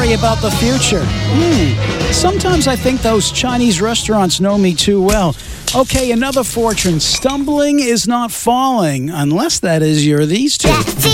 worry about the future. Sometimes I think those Chinese restaurants know me too well. Okay, another fortune. Stumbling is not falling, unless that is you're these two.